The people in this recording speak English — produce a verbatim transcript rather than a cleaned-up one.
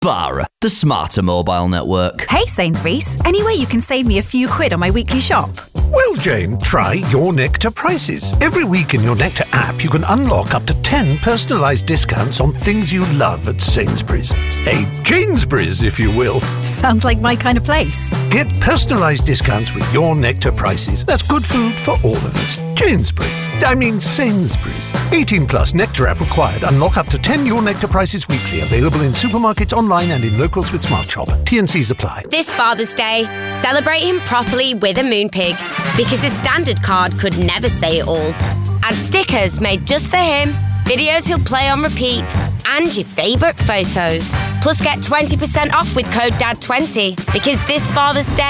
Bara, the smarter mobile network. Hey Sainsbury's, any way you can save me a few quid on my weekly shop? Well, Jane, try Your Nectar prices. Every week in Your Nectar app, you can unlock up to ten personalised discounts on things you love at Sainsbury's. A Janesbury's, if you will. Sounds like my kind of place. Get personalised discounts with Your Nectar prices. That's good food for all of us. Janesbury's. I mean Sainsbury's. eighteen plus Nectar app required. Unlock up to ten Your Nectar prices weekly. Available in supermarkets, online and in locals with Smart Shop. T and C's apply. This Father's Day, celebrate him properly with a Moonpig, because his standard card could never say it all. Add stickers made just for him, videos he'll play on repeat, and your favourite photos. Plus get twenty percent off with code D A D twenty, because this Father's Day,